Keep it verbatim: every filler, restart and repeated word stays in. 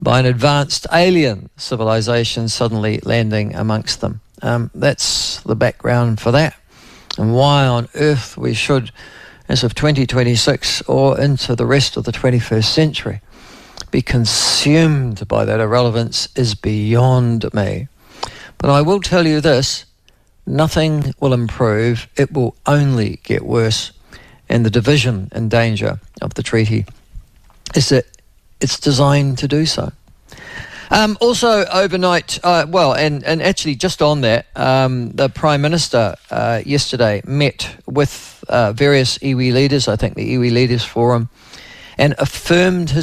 by an advanced alien civilization suddenly landing amongst them. Um, that's the background for that, and why on earth we should, as of twenty twenty-six or into the rest of the twenty-first century, be consumed by that irrelevance is beyond me. But I will tell you this, nothing will improve, it will only get worse, and the division and danger of the treaty is that it's designed to do so. Um, also overnight, uh, well, and, and actually just on that, um, the Prime Minister uh, yesterday met with uh, various iwi leaders, I think the Iwi Leaders Forum, and affirmed his